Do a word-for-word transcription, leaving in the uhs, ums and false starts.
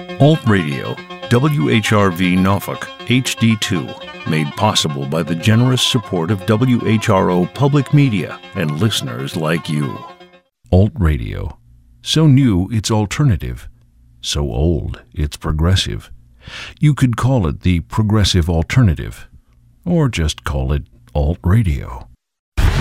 Alt Radio, W H R V Norfolk, H D two, made possible by the generous support of W H R O Public Media and listeners like you. Alt Radio. So new, it's alternative. So old, it's progressive. You could call it the Progressive Alternative, or just call it Alt Radio.